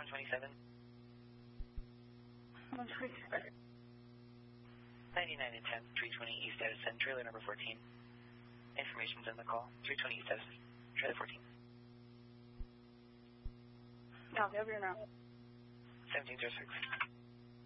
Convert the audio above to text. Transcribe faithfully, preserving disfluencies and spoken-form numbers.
one twenty-seven. one twenty-seven. ninety-nine and ten, three twenty East Edison, trailer number fourteen. Information's in the call. three twenty East Edison, trailer fourteen. Copy, over and out. seventeen zero six.